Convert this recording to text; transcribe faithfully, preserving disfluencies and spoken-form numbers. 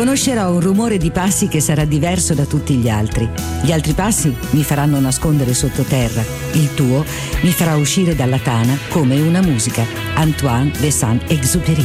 Conoscerò un rumore di passi che sarà diverso da tutti gli altri. Gli altri passi mi faranno nascondere sottoterra. Il tuo mi farà uscire dalla tana come una musica. Antoine de Saint-Exupéry.